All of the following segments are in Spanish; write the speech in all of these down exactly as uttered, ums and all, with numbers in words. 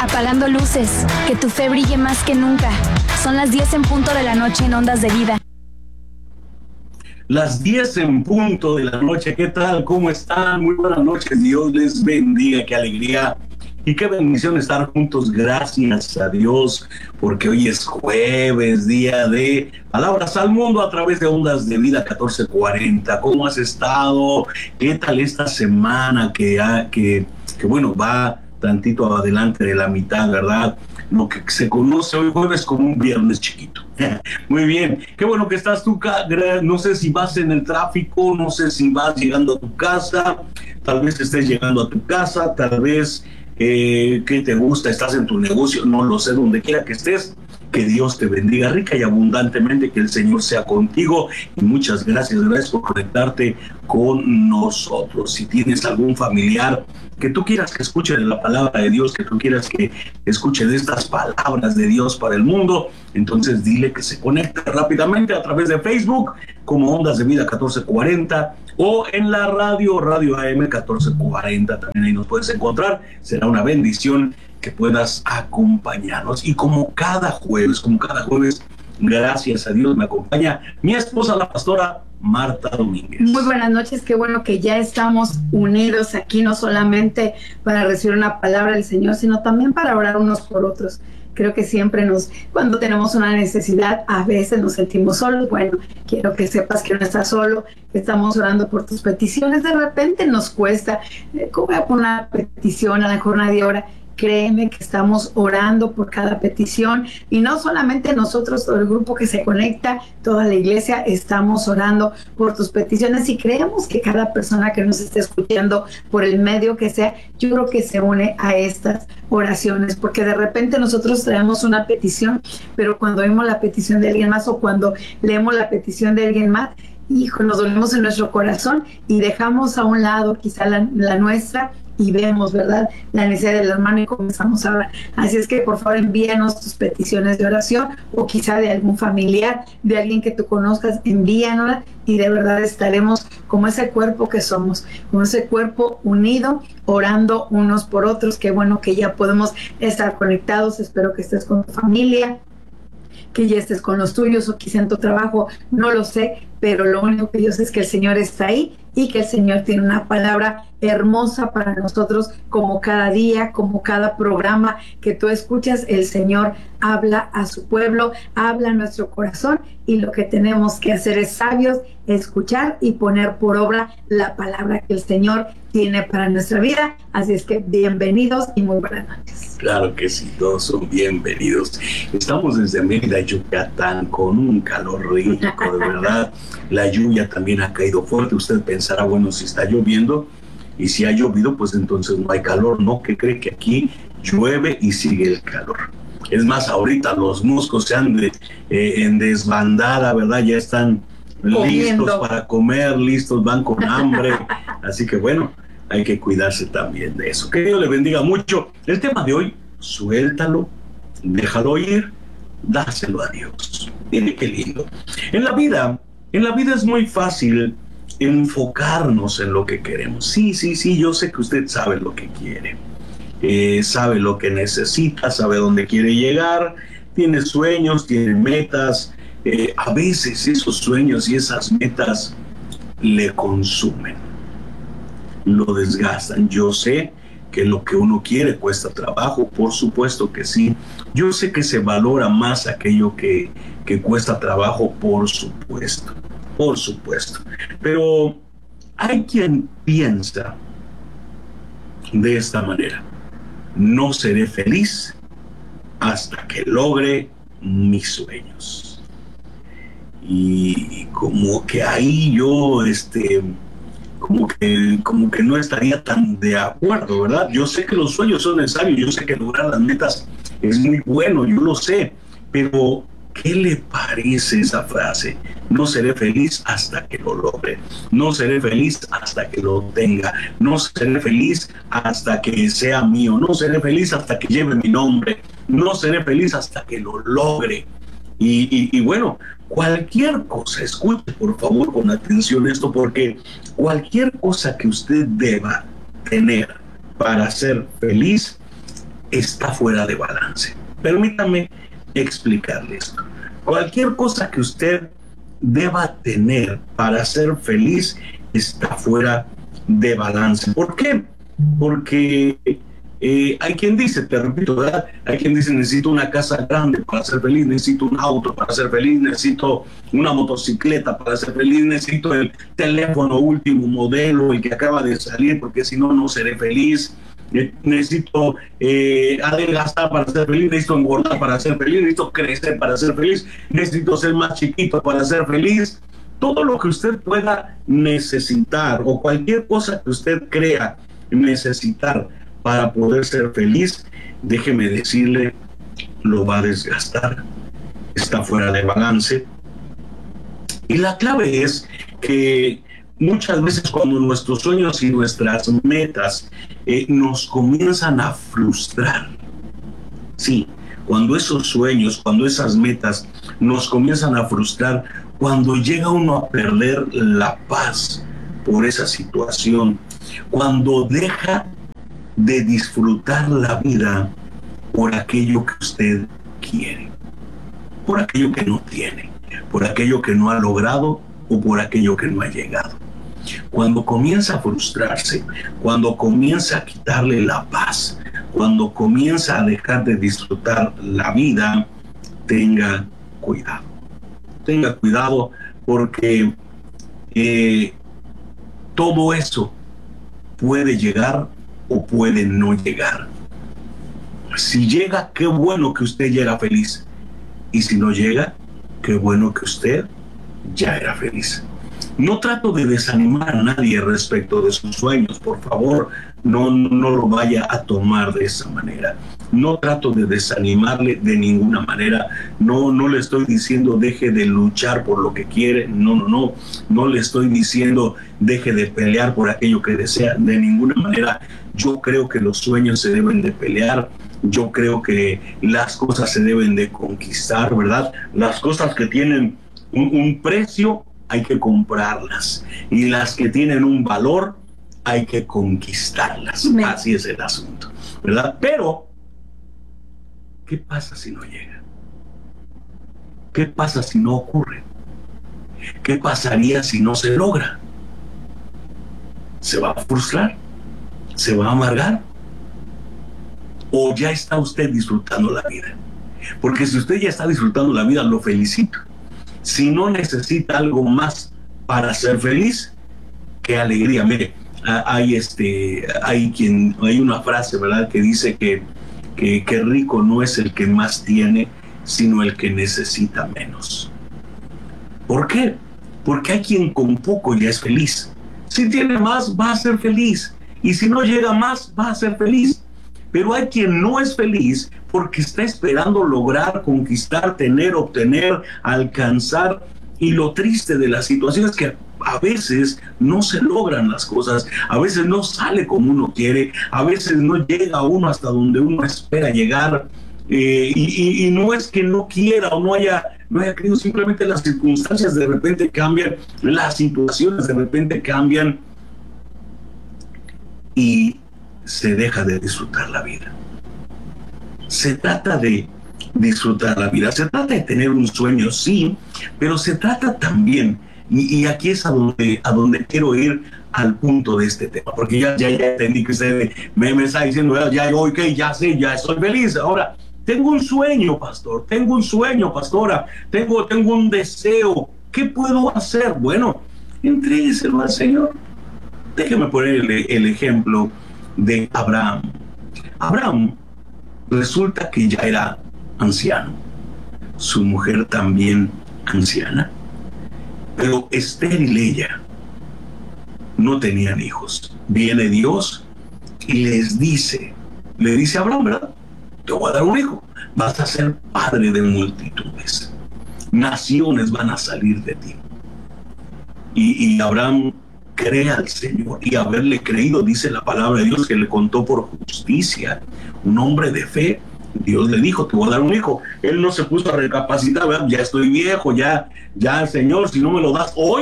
apagando luces, que tu fe brille más que nunca. Son las diez en punto de la noche en Ondas de Vida. Las diez en punto de la noche, ¿qué tal? ¿Cómo están? Muy buenas noches, Dios les bendiga, qué alegría y qué bendición estar juntos. Gracias a Dios, porque hoy es jueves, día de Palabras al Mundo a través de Ondas de Vida catorce cuarenta. ¿Cómo has estado? ¿Qué tal esta semana que, ha, que, que bueno, va tantito adelante de la mitad, ¿verdad? Lo que se conoce hoy jueves como un viernes chiquito. Muy bien, qué bueno que estás tú. No sé si vas en el tráfico, no sé si vas llegando a tu casa, tal vez estés llegando a tu casa, tal vez eh, ¿qué te gusta? Estás en tu negocio, no lo sé, donde quiera que estés. Que Dios te bendiga rica y abundantemente, que el Señor sea contigo y muchas gracias, gracias por conectarte con nosotros. Si tienes algún familiar que tú quieras que escuche de la palabra de Dios, que tú quieras que escuche de estas palabras de Dios para el mundo, entonces dile que se conecte rápidamente a través de Facebook como Ondas de Vida catorce cuarenta o en la radio, Radio A M catorce cuarenta, también ahí nos puedes encontrar. Será una bendición que puedas acompañarnos. Y como cada jueves, como cada jueves, gracias a Dios me acompaña mi esposa, la pastora Marta Domínguez. Muy buenas noches, qué bueno que ya estamos unidos aquí, no solamente para recibir una palabra del Señor, sino también para orar unos por otros. Creo que siempre nos, cuando tenemos una necesidad, a veces nos sentimos solos. Bueno, quiero que sepas que no estás solo, que estamos orando por tus peticiones. De repente nos cuesta, ¿cómo voy a poner una petición? A lo mejor nadie ora. Créeme que estamos orando por cada petición, y no solamente nosotros, todo el grupo que se conecta, toda la iglesia, estamos orando por tus peticiones, y creemos que cada persona que nos esté escuchando por el medio que sea, yo creo que se une a estas oraciones, porque de repente nosotros traemos una petición, pero cuando vemos la petición de alguien más o cuando leemos la petición de alguien más, hijo, nos dolemos en nuestro corazón y dejamos a un lado quizá la, la nuestra, y vemos, ¿verdad?, la necesidad del hermano y comenzamos a orar. Así es que por favor envíanos tus peticiones de oración, o quizá de algún familiar, de alguien que tú conozcas, envíanosla, y de verdad estaremos como ese cuerpo que somos, como ese cuerpo unido, orando unos por otros. Qué bueno que ya podemos estar conectados. Espero que estés con tu familia, que ya estés con los tuyos, o quizá en tu trabajo, no lo sé, pero lo único que yo sé es que el Señor está ahí y que el Señor tiene una palabra hermosa para nosotros, como cada día, como cada programa que tú escuchas. El Señor habla a su pueblo, habla a nuestro corazón, y lo que tenemos que hacer es sabios, escuchar y poner por obra la palabra que el Señor tiene para nuestra vida. Así es que bienvenidos y muy buenas noches. Claro que sí, todos son bienvenidos. Estamos desde Mérida, Yucatán, con un calor rico, de verdad. La lluvia también ha caído fuerte. Usted pensará, bueno, si está lloviendo, y si ha llovido, pues entonces no hay calor. No, que cree que aquí llueve y sigue el calor. Es más, ahorita los moscos se han de, eh, en desbandada, ¿verdad? Ya están comiendo, listos para comer, listos, van con hambre. Así que bueno, hay que cuidarse también de eso. Que Dios le bendiga mucho. El tema de hoy, suéltalo, déjalo ir, dáselo a Dios. Mire qué lindo. En la vida, en la vida es muy fácil enfocarnos en lo que queremos. Sí, sí, sí, yo sé que usted sabe lo que quiere. Eh, sabe lo que necesita, sabe dónde quiere llegar, tiene sueños, tiene metas. Eh, a veces esos sueños y esas metas le consumen, lo desgastan. Yo sé que lo que uno quiere cuesta trabajo, por supuesto que sí. Yo sé que se valora más aquello que, que cuesta trabajo, por supuesto, por supuesto. Pero hay quien piensa de esta manera: no seré feliz hasta que logre mis sueños. Y como que ahí yo, este, como que, como que no estaría tan de acuerdo, ¿verdad? Yo sé que los sueños son necesarios, yo sé que lograr las metas es muy bueno, yo lo sé, pero ¿qué le parece esa frase? No seré feliz hasta que lo logre. No seré feliz hasta que lo tenga. No seré feliz hasta que sea mío. No seré feliz hasta que lleve mi nombre. No seré feliz hasta que lo logre. Y, y, y bueno, cualquier cosa, escuche por favor con atención esto, porque cualquier cosa que usted deba tener para ser feliz está fuera de balance. Permítame explicarle esto. Cualquier cosa que usted deba tener para ser feliz está fuera de balance. ¿Por qué? Porque eh, hay quien dice, te repito, ¿verdad? Hay quien dice, necesito una casa grande para ser feliz, necesito un auto para ser feliz, necesito una motocicleta para ser feliz, necesito el teléfono último modelo, el que acaba de salir, porque si no, no seré feliz. Necesito eh, adelgazar para ser feliz, necesito engordar para ser feliz, necesito crecer para ser feliz, necesito ser más chiquito para ser feliz. Todo lo que usted pueda necesitar o cualquier cosa que usted crea necesitar para poder ser feliz, déjeme decirle, lo va a desgastar, está fuera de balance. Y la clave es que muchas veces cuando nuestros sueños y nuestras metas eh, nos comienzan a frustrar, sí, cuando esos sueños, cuando esas metas nos comienzan a frustrar, cuando llega uno a perder la paz por esa situación, cuando deja de disfrutar la vida por aquello que usted quiere, por aquello que no tiene, por aquello que no ha logrado o por aquello que no ha llegado. Cuando comienza a frustrarse, cuando comienza a quitarle la paz, cuando comienza a dejar de disfrutar la vida, tenga cuidado. Tenga cuidado porque eh, todo eso puede llegar o puede no llegar. Si llega, qué bueno que usted llega feliz. Y si no llega, qué bueno que usted ya era feliz. No trato de desanimar a nadie respecto de sus sueños, por favor, no, no lo vaya a tomar de esa manera. No trato de desanimarle de ninguna manera, no, no le estoy diciendo deje de luchar por lo que quiere, no, no, no, no le estoy diciendo deje de pelear por aquello que desea, de ninguna manera. Yo creo que los sueños se deben de pelear, yo creo que las cosas se deben de conquistar, ¿verdad? Las cosas que tienen un, un precio, hay que comprarlas, y las que tienen un valor hay que conquistarlas. Me... Así es el asunto, ¿verdad? Pero ¿qué pasa si no llega? ¿Qué pasa si no ocurre? ¿Qué pasaría si no se logra? ¿Se va a frustrar? ¿Se va a amargar? ¿O ya está usted disfrutando la vida? Porque si usted ya está disfrutando la vida, lo felicito. Si no necesita algo más para ser feliz, qué alegría. Mire, hay este, hay quien, hay una frase, ¿verdad?, que dice que, que, que rico no es el que más tiene, sino el que necesita menos. ¿Por qué? Porque hay quien con poco ya es feliz. Si tiene más, va a ser feliz. Y si no llega más, va a ser feliz. Pero hay quien no es feliz porque está esperando lograr, conquistar, tener, obtener, alcanzar. Y lo triste de la situación es que a veces no se logran las cosas, a veces no sale como uno quiere, a veces no llega uno hasta donde uno espera llegar. Eh, y, y, y no es que no quiera o no haya, no haya querido, simplemente las circunstancias de repente cambian, las situaciones de repente cambian y se deja de disfrutar la vida. Se trata de disfrutar la vida, se trata de tener un sueño, sí, pero se trata también, y, y aquí es a donde, a donde quiero ir al punto de este tema, porque ya, ya, ya entendí que usted me, me está diciendo, ya, ya, ok, ya sé, ya estoy feliz. Ahora, tengo un sueño, pastor, tengo un sueño, pastora, tengo, tengo un deseo, ¿qué puedo hacer? Bueno, entrégueselo al Señor. Déjeme poner el, el ejemplo de Abraham. Abraham resulta que ya era anciano, su mujer también anciana, pero estéril ella, no tenían hijos. Viene Dios y les dice, le dice a Abraham, ¿verdad?, te voy a dar un hijo, vas a ser padre de multitudes, naciones van a salir de ti. Y, y Abraham cree al Señor, y haberle creído, dice la palabra de Dios, que le contó por justicia, un hombre de fe. Dios le dijo, te voy a dar un hijo. Él no se puso a recapacitar, ¿verdad? Ya estoy viejo, ya, ya, Señor, si no me lo das hoy,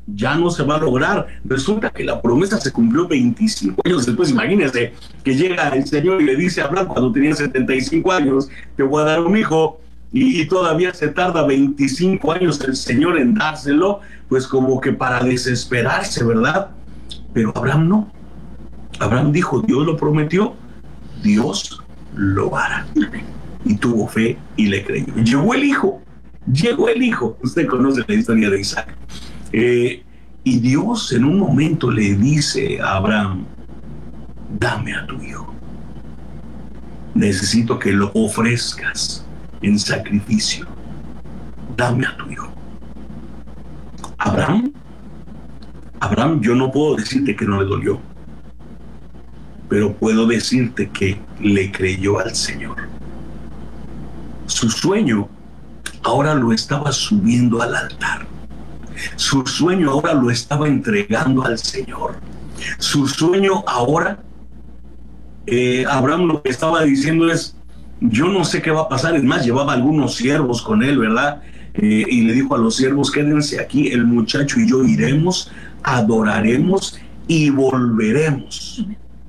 ya no se va a lograr. Resulta que la promesa se cumplió veinticinco años después. Imagínense que llega el Señor y le dice a Abraham cuando tenía setenta y cinco años, te voy a dar un hijo, y, y todavía se tarda veinticinco años el Señor en dárselo, pues como que para desesperarse, ¿verdad? Pero Abraham no. Abraham dijo, Dios lo prometió, Dios lo hará. Y tuvo fe y le creyó. Llegó el hijo, llegó el hijo. Usted conoce la historia de Isaac. Eh, y Dios en un momento le dice a Abraham, dame a tu hijo. Necesito que lo ofrezcas en sacrificio. Dame a tu hijo. Abraham, Abraham, yo no puedo decirte que no le dolió, pero puedo decirte que le creyó al Señor. Su sueño ahora lo estaba subiendo al altar. Su sueño ahora lo estaba entregando al Señor. Su sueño ahora, eh, Abraham lo que estaba diciendo es, yo no sé qué va a pasar. Es más, llevaba algunos siervos con él, ¿verdad? Eh, y le dijo a los siervos, quédense aquí, el muchacho y yo iremos, adoraremos y volveremos.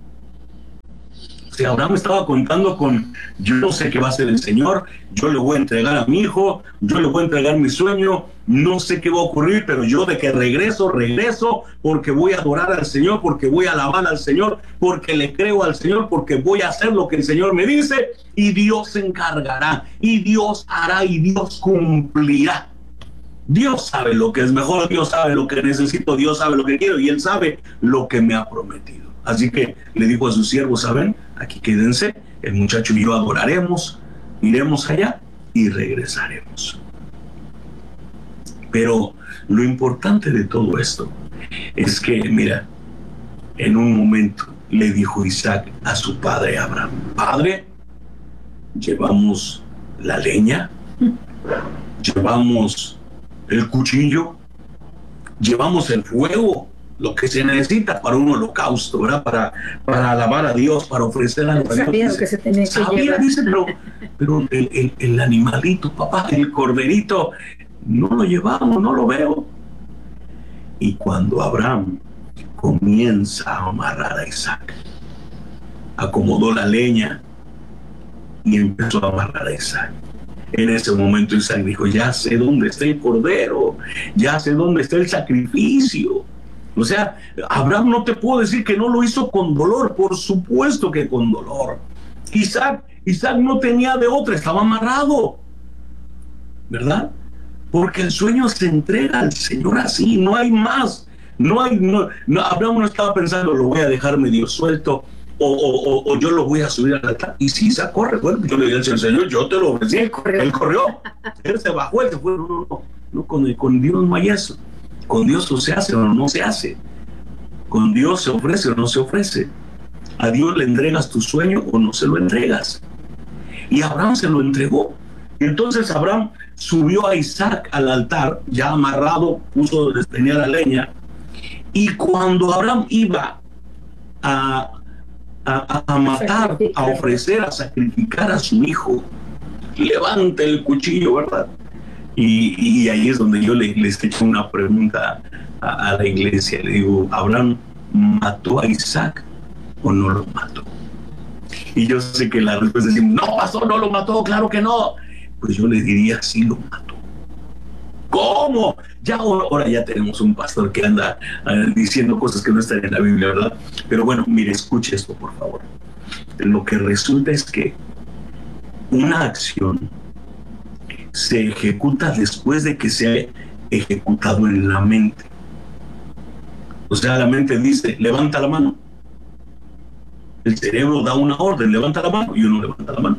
O sea, Abraham estaba contando con, yo no sé qué va a hacer el Señor, yo le voy a entregar a mi hijo, yo le voy a entregar mi sueño, no sé qué va a ocurrir, pero yo de que regreso, regreso, porque voy a adorar al Señor, porque voy a alabar al Señor, porque le creo al Señor, porque voy a hacer lo que el Señor me dice, y Dios se encargará, y Dios hará, y Dios cumplirá. Dios sabe lo que es mejor, Dios sabe lo que necesito, Dios sabe lo que quiero, y Él sabe lo que me ha prometido. Así que le dijo a sus siervos, ¿saben? Aquí quédense, el muchacho y yo adoraremos, iremos allá y regresaremos. Pero lo importante de todo esto es que, mira, en un momento le dijo Isaac a su padre Abraham, Padre, llevamos la leña, llevamos el cuchillo, llevamos el fuego, lo que se necesita para un holocausto, ¿verdad? Para, para alabar a Dios, para ofrecer algo a Dios. Sabía lo que se tenía que Sabía, llevar. dice, pero, pero el, el, el animalito, papá, el corderito, no lo llevamos, no lo veo. Y cuando Abraham comienza a amarrar a Isaac, acomodó la leña y empezó a amarrar a Isaac. En ese momento Isaac dijo, ya sé dónde está el cordero, ya sé dónde está el sacrificio. O sea, Abraham no te puedo decir que no lo hizo con dolor, por supuesto que con dolor. Isaac, Isaac no tenía de otra, estaba amarrado, ¿verdad? Porque el sueño se entrega al Señor así, no hay más. No hay, no, no, Abraham no estaba pensando, lo voy a dejar medio suelto, o, o, o, o yo lo voy a subir al altar. Y sí, se corre. Bueno, yo le dije al Señor, yo te lo ofrecí. Él corrió. Él corrió. Él se bajó, él se fue. No, no, no. no con, con Dios no hay eso. Con Dios o se hace o no se hace. Con Dios se ofrece o no se ofrece. A Dios le entregas tu sueño o no se lo entregas. Y Abraham se lo entregó. Entonces Abraham subió a Isaac al altar, ya amarrado, puso, tenía la leña. Y cuando Abraham iba a, a, a matar, a ofrecer, a sacrificar a su hijo, levanta el cuchillo, ¿verdad? Y, y ahí es donde yo le, les echo una pregunta a, a la iglesia. Le digo, ¿Abraham mató a Isaac o no lo mató? Y yo sé que la respuesta es, no, pastor, no lo mató, claro que no. Pues yo le diría, sí lo mató. ¿Cómo? Ya ahora ya tenemos un pastor que anda uh, diciendo cosas que no están en la Biblia, ¿verdad? Pero bueno, mire, escuche esto, por favor. Lo que resulta es que una acción se ejecuta después de que se ha ejecutado en la mente. O sea, la mente dice, levanta la mano. El cerebro da una orden, levanta la mano, y uno levanta la mano.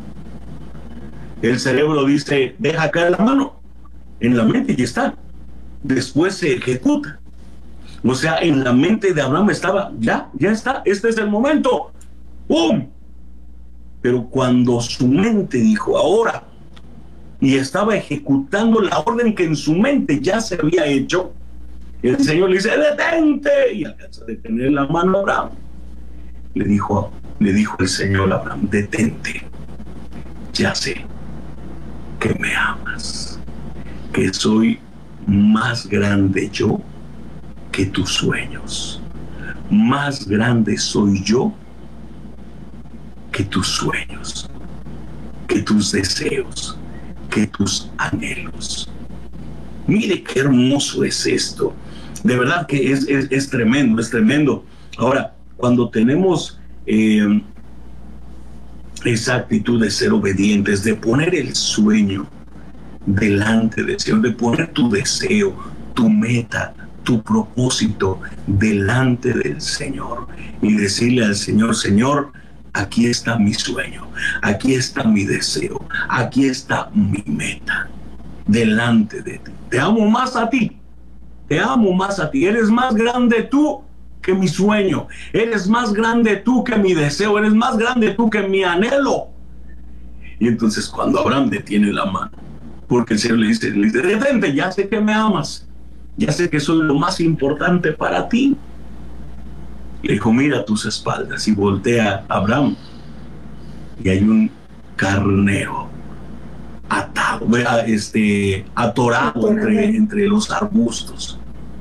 El cerebro dice, deja caer la mano. En la mente ya está. Después se ejecuta. O sea, en la mente de Abraham estaba, ya, ya está, este es el momento. ¡Pum! Pero cuando su mente dijo, ahora, y estaba ejecutando la orden que en su mente ya se había hecho, el Señor le dice, detente, y alcanza a detener la mano a Abraham. Le dijo, le dijo el Señor a Abraham, detente, ya sé que me amas, que soy más grande yo que tus sueños. Más grande soy yo que tus sueños, que tus deseos, que tus anhelos. Mire qué hermoso es esto. De verdad que es, es, es tremendo, es tremendo. Ahora, cuando tenemos eh, esa actitud de ser obedientes, de poner el sueño delante del Señor, de poner tu deseo, tu meta, tu propósito delante del Señor y decirle al Señor: Señor, aquí está mi sueño, aquí está mi deseo, aquí está mi meta delante de ti. Te amo más a ti, te amo más a ti. Eres más grande tú que mi sueño, eres más grande tú que mi deseo, eres más grande tú que mi anhelo. Y entonces cuando Abraham detiene la mano, porque el Señor le dice, le dice: detente, ya sé que me amas, ya sé que soy lo más importante para ti. Le dijo: mira tus espaldas. Y voltea a Abraham y hay un carnero atado, este, atorado entre, entre los arbustos.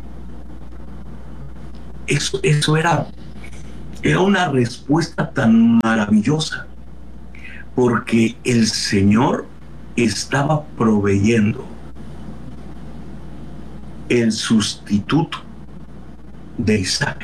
Eso, eso era, era una respuesta tan maravillosa, porque el Señor estaba proveyendo el sustituto de Isaac.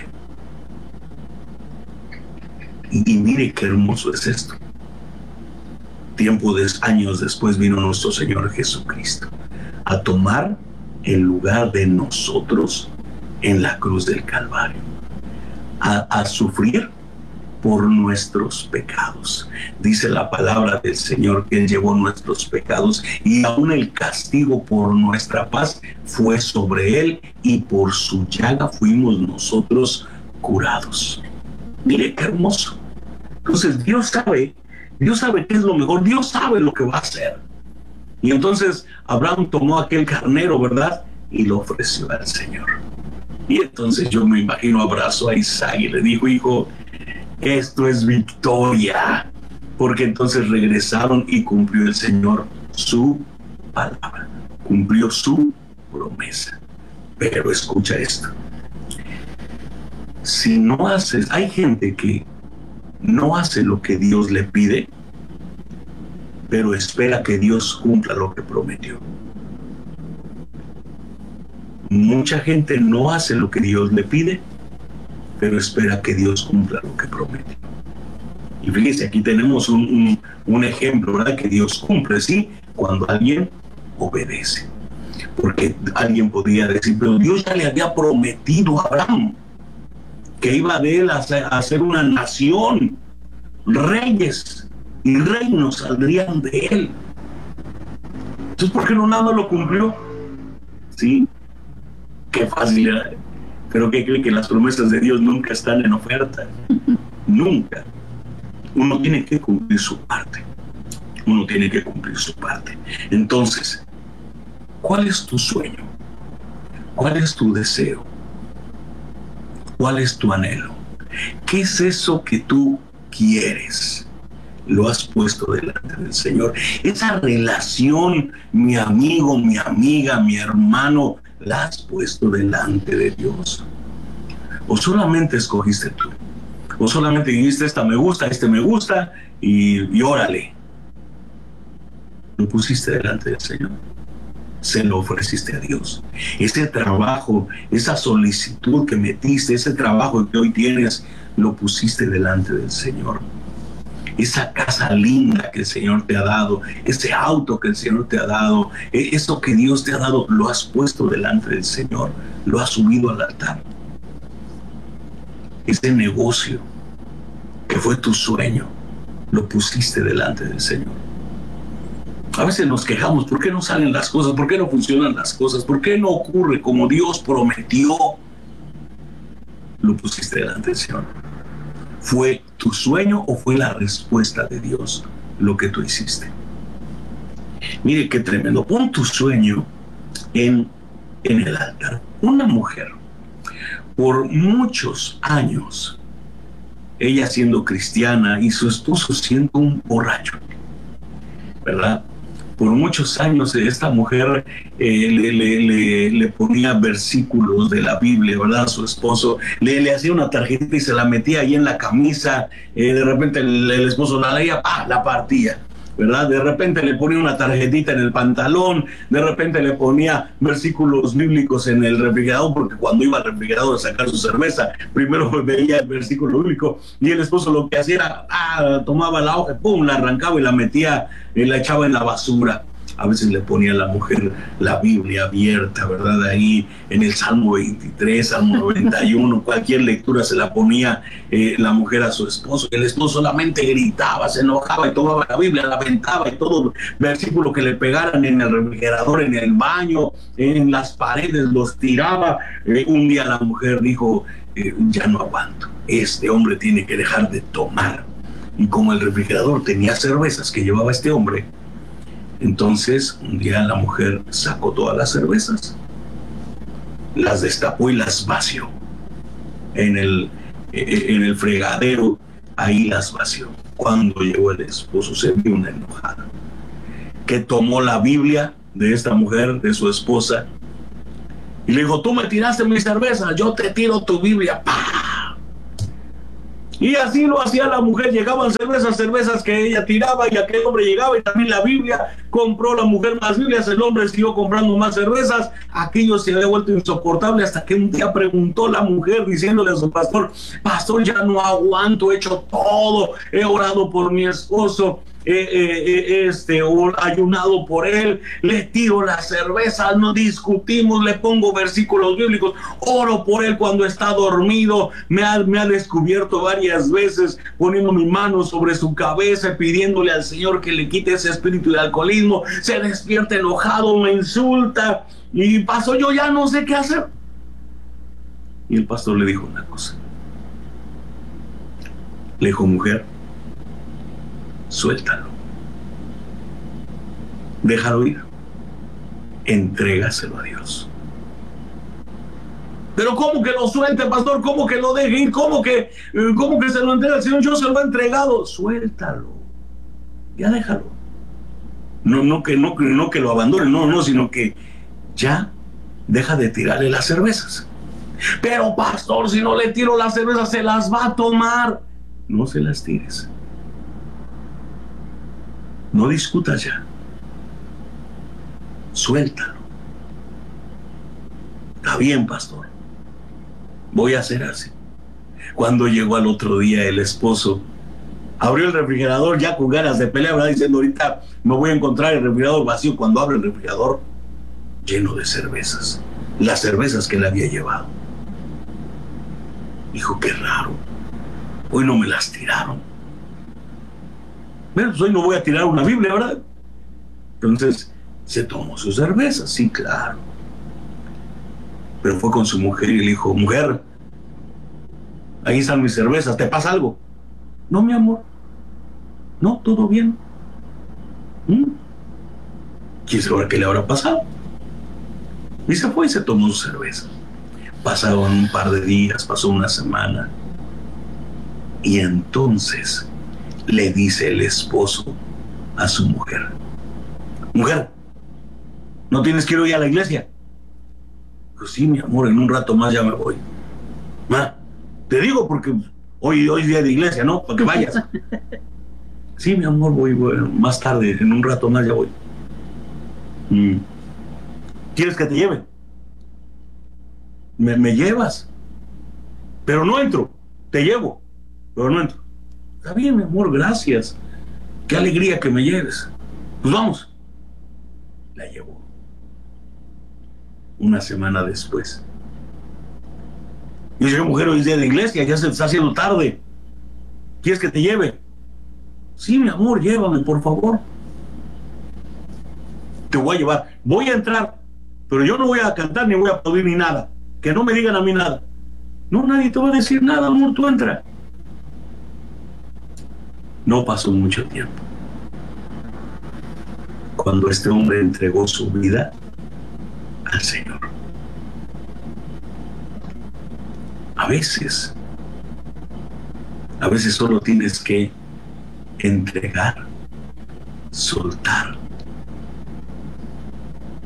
Y, y mire qué hermoso es esto. Tiempo de años después vino nuestro Señor Jesucristo a tomar el lugar de nosotros en la cruz del Calvario, a, a sufrir por nuestros pecados. Dice la palabra del Señor que Él llevó nuestros pecados y aún el castigo por nuestra paz fue sobre Él, y por su llaga fuimos nosotros curados. Mire qué hermoso. Entonces Dios sabe, Dios sabe qué es lo mejor, Dios sabe lo que va a hacer. Y entonces Abraham tomó aquel carnero, ¿verdad? Y lo ofreció al Señor. Y entonces yo me imagino abrazó a Isaac y le dijo: hijo, esto es victoria, porque entonces regresaron y cumplió el Señor su palabra, cumplió su promesa. Pero escucha esto: si no haces, hay gente que no hace lo que Dios le pide, pero espera que Dios cumpla lo que prometió. Mucha gente no hace lo que Dios le pide, pero espera que Dios cumpla lo que promete. Y fíjese, aquí tenemos un, un, un ejemplo, ¿verdad? Que Dios cumple, sí, cuando alguien obedece. Porque alguien podría decir: pero Dios ya le había prometido a Abraham que iba de él a ser, a ser una nación, reyes y reinos saldrían de él. Entonces, ¿por qué no nada lo cumplió? Sí, qué fácil era. Pero ¿qué cree? Que las promesas de Dios nunca están en oferta. Nunca. Uno tiene que cumplir su parte. Uno tiene que cumplir su parte. Entonces, ¿cuál es tu sueño? ¿Cuál es tu deseo? ¿Cuál es tu anhelo? ¿Qué es eso que tú quieres? Lo has puesto delante del Señor. Esa relación, mi amigo, mi amiga, mi hermano, la has puesto delante de Dios. ¿O solamente escogiste tú? ¿O solamente dijiste: esta me gusta, este me gusta y, y órale? Lo pusiste delante del Señor. Se lo ofreciste a Dios. Ese trabajo, esa solicitud que metiste, ese trabajo que hoy tienes, lo pusiste delante del Señor. Esa casa linda que el Señor te ha dado, ese auto que el Señor te ha dado, eso que Dios te ha dado, lo has puesto delante del Señor, lo has subido al altar. Ese negocio que fue tu sueño, lo pusiste delante del Señor. A veces nos quejamos: ¿por qué no salen las cosas? ¿Por qué no funcionan las cosas? ¿Por qué no ocurre como Dios prometió? Lo pusiste delante del Señor. ¿Fue tu sueño o fue la respuesta de Dios lo que tú hiciste? Mire qué tremendo. Pon tu sueño en, en el altar. Una mujer, por muchos años, ella siendo cristiana y su esposo siendo un borracho, ¿verdad? por muchos años esta mujer eh, le, le, le, le ponía versículos de la Biblia, ¿verdad? A su esposo le, le hacía una tarjetita y se la metía ahí en la camisa. Eh, de repente el, el esposo la leía, ¡pah!, la partía, ¿verdad? De repente le ponía una tarjetita en el pantalón, de repente le ponía versículos bíblicos en el refrigerador, porque cuando iba al refrigerador a sacar su cerveza, primero veía el versículo bíblico, y el esposo lo que hacía era, ah, tomaba la hoja, pum, la arrancaba y la metía, y la echaba en la basura. A veces le ponía a la mujer la Biblia abierta, ¿verdad? Ahí en el Salmo veintitrés, Salmo noventa y uno, cualquier lectura se la ponía eh, la mujer a su esposo. El esposo solamente gritaba, se enojaba y tomaba la Biblia, la aventaba, y todo versículo que le pegaran en el refrigerador, en el baño, en las paredes, los tiraba. Eh, un día la mujer dijo, eh, ya no aguanto, este hombre tiene que dejar de tomar. Y como el refrigerador tenía cervezas que llevaba este hombre, entonces un día la mujer sacó todas las cervezas, las destapó y las vació en el, en el fregadero, ahí las vació. Cuando llegó el esposo se vio una enojada, que tomó la Biblia de esta mujer, de su esposa, y le dijo, tú me tiraste mi cerveza, yo te tiro tu Biblia. ¡Pah! Y así lo hacía la mujer, llegaban cervezas, cervezas que ella tiraba, y aquel hombre llegaba y también la Biblia, compró la mujer más Biblias, el hombre siguió comprando más cervezas, aquello se había vuelto insoportable, hasta que un día preguntó la mujer diciéndole a su pastor, pastor, ya no aguanto, he hecho todo, he orado por mi esposo, Eh, eh, este, o ayunado por él, le tiro las cervezas, no discutimos, le pongo versículos bíblicos, oro por él cuando está dormido, me ha, me ha descubierto varias veces poniendo mi mano sobre su cabeza, pidiéndole al Señor que le quite ese espíritu de alcoholismo, se despierta enojado, me insulta, y paso, yo ya no sé qué hacer. Y el pastor le dijo una cosa, le dijo, mujer, suéltalo, déjalo ir, entrégaselo a Dios. Pero ¿cómo que lo suelte, pastor? ¿Cómo que lo deje ir? ¿Cómo que, cómo que se lo entrega al Señor? Yo se lo he entregado. Suéltalo, ya déjalo. No, no, que, no, no que lo abandone, no, no, sino que ya deja de tirarle las cervezas. Pero pastor, si no le tiro las cervezas se las va a tomar. No se las tires. No discutas ya. Suéltalo. Está bien, pastor. Voy a hacer así. Cuando llegó al otro día, el esposo abrió el refrigerador ya con ganas de pelear, ¿verdad? Diciendo, ahorita me voy a encontrar el refrigerador vacío. Cuando abre el refrigerador, lleno de cervezas. Las cervezas que él había llevado. Dijo, qué raro. Hoy no me las tiraron. Bueno, pues hoy no voy a tirar una Biblia, ¿verdad? Entonces se tomó sus cervezas, sí, claro. Pero fue con su mujer y le dijo, mujer, ahí están mis cervezas, ¿te pasa algo? No, mi amor. No, todo bien. ¿Mm? ¿Quién sabe qué le habrá pasado? Y se fue y se tomó su cerveza. Pasaron un par de días, pasó una semana. Y entonces le dice el esposo a su mujer, mujer, ¿no tienes que ir hoy a la iglesia? Pues sí, mi amor, en un rato más ya me voy. Ma, te digo porque hoy, hoy es día de iglesia, ¿no? Para que vayas. Sí, mi amor, voy, voy más tarde, en un rato más ya voy. Mm. ¿Quieres que te lleve? Me, me llevas. Pero no entro, te llevo, pero no entro. Está bien, mi amor, gracias. Qué alegría que me lleves. Pues vamos. La llevó. Una semana después. Y dice, mujer, hoy es día de iglesia, ya se está haciendo tarde. ¿Quieres que te lleve? Sí, mi amor, llévame, por favor. Te voy a llevar. Voy a entrar, pero yo no voy a cantar, ni voy a aplaudir, ni nada. Que no me digan a mí nada. No, nadie te va a decir nada, amor, tú entra. No pasó mucho tiempo. Cuando este hombre entregó su vida al Señor. A veces, a veces solo tienes que entregar, soltar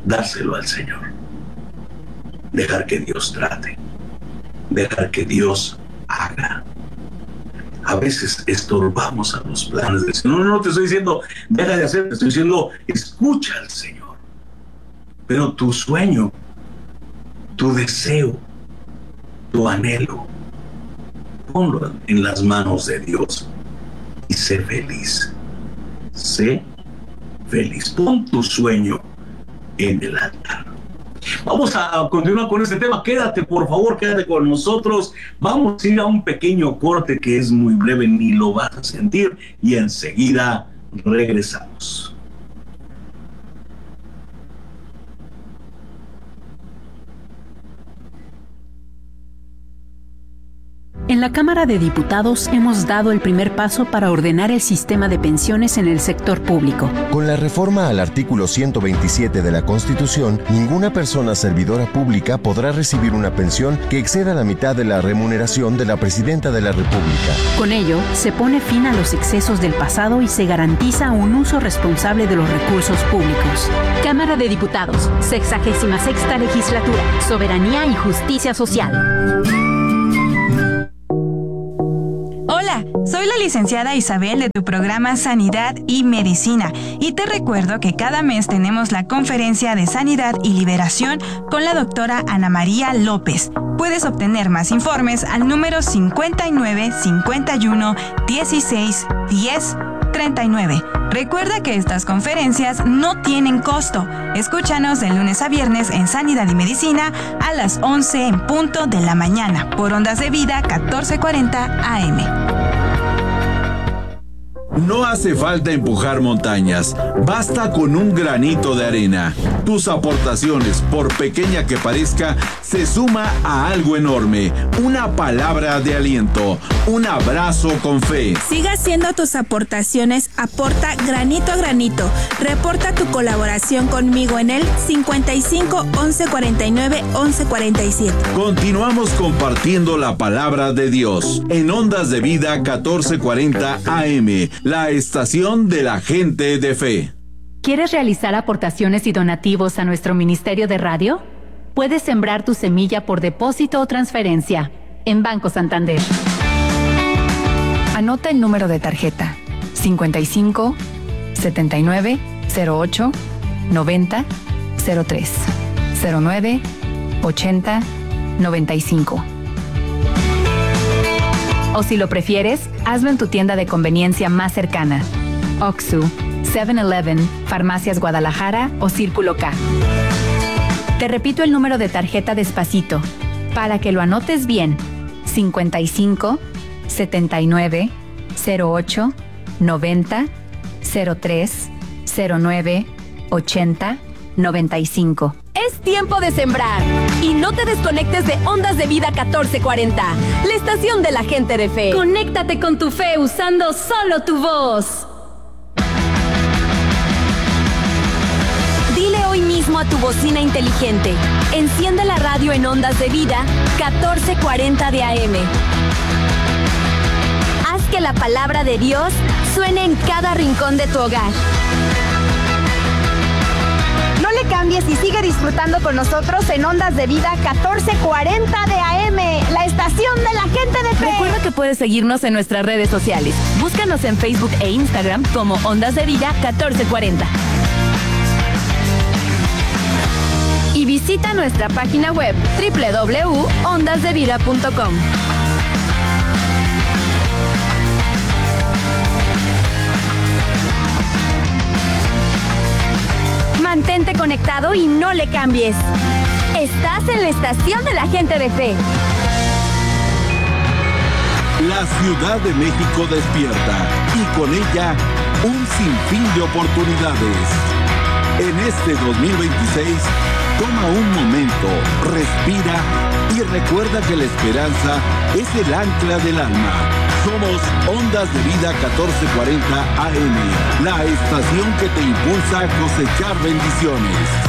dárselo al Señor. Dejar que Dios trate. Dejar que Dios haga. A veces estorbamos a los planes del Señor. No, no te estoy diciendo, deja de hacer, te estoy diciendo, escucha al Señor. Pero tu sueño, tu deseo, tu anhelo, ponlo en las manos de Dios y sé feliz. Sé feliz. Pon tu sueño en el altar. Vamos a continuar con este tema. Quédate, por favor, quédate con nosotros. Vamos a ir a un pequeño corte que es muy breve, ni lo vas a sentir, y enseguida regresamos. En la Cámara de Diputados hemos dado el primer paso para ordenar el sistema de pensiones en el sector público. Con la reforma al artículo ciento veintisiete de la Constitución, ninguna persona servidora pública podrá recibir una pensión que exceda la mitad de la remuneración de la Presidenta de la República. Con ello, se pone fin a los excesos del pasado y se garantiza un uso responsable de los recursos públicos. Cámara de Diputados, sexagésima sexta legislatura, soberanía y justicia social. Hola, soy la licenciada Isabel de tu programa Sanidad y Medicina y te recuerdo que cada mes tenemos la conferencia de Sanidad y Liberación con la doctora Ana María López. Puedes obtener más informes al número cincuenta y nueve, cincuenta y uno, dieciséis, diez, treinta y nueve. Recuerda que estas conferencias no tienen costo. Escúchanos de lunes a viernes en Sanidad y Medicina a las once en punto de la mañana por Ondas de Vida catorce cuarenta A M. No hace falta empujar montañas, basta con un granito de arena. Tus aportaciones, por pequeña que parezca, se suma a algo enorme. Una palabra de aliento, un abrazo con fe. Siga haciendo tus aportaciones, aporta granito a granito. Reporta tu colaboración conmigo en el cincuenta y cinco, once cuarenta y nueve, once cuarenta y siete. Continuamos compartiendo la palabra de Dios en Ondas de Vida catorce cuarenta A M. La estación de la gente de fe. ¿Quieres realizar aportaciones y donativos a nuestro Ministerio de Radio? Puedes sembrar tu semilla por depósito o transferencia en Banco Santander. Anota el número de tarjeta cincuenta y cinco, setenta y nueve, cero ocho, noventa, cero tres, cero nueve, ochenta, noventa y cinco. O si lo prefieres, hazlo en tu tienda de conveniencia más cercana. Oxxo, seven eleven, Farmacias Guadalajara o Círculo K. Te repito el número de tarjeta despacito, para que lo anotes bien. cincuenta y cinco, setenta y nueve, cero ocho, noventa, cero tres, cero nueve, ochenta, noventa y cinco. Es tiempo de sembrar y no te desconectes de Ondas de Vida catorce cuarenta, la estación de la gente de fe. Conéctate con tu fe usando solo tu voz. Dile hoy mismo a tu bocina inteligente, enciende la radio en Ondas de Vida catorce cuarenta de A M. Haz que la palabra de Dios suene en cada rincón de tu hogar. No le cambies y sigue disfrutando con nosotros en Ondas de Vida catorce cuarenta de A M, la estación de la gente de fe. Recuerda que puedes seguirnos en nuestras redes sociales. Búscanos en Facebook e Instagram como Ondas de Vida catorce cuarenta. Y visita nuestra página web doble u doble u doble u punto ondas de vida punto com. Mantente conectado y no le cambies. Estás en la estación de la gente de fe. La Ciudad de México despierta y con ella un sinfín de oportunidades. En este dos mil veintiséis, toma un momento, respira y recuerda que la esperanza es el ancla del alma. Somos Ondas de Vida catorce cuarenta A M, la estación que te impulsa a cosechar bendiciones.